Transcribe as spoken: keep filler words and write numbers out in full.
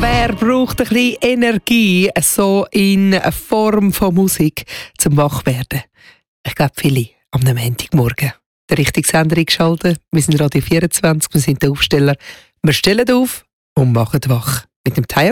Wer braucht ein bisschen Energie, so in Form von Musik, zum Wachwerden? Ich glaube, viele am Montagmorgen. Der richtige Sender eingeschaltet. Wir sind Radio vierundzwanzig, wir sind der Aufsteller. Wir stellen auf und machen wach. Mit dem Teil